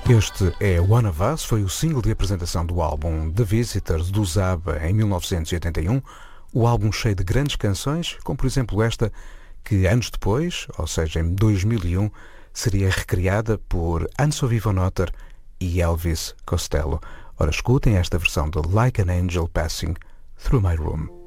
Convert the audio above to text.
Este é One of Us, foi o single de apresentação do álbum The Visitors do ABBA em 1981, o álbum cheio de grandes canções, como por exemplo esta, que anos depois, ou seja em 2001, seria recriada por Anso Vivonotter e Elvis Costello. Ora, escutem esta versão de Like an Angel Passing Through My Room.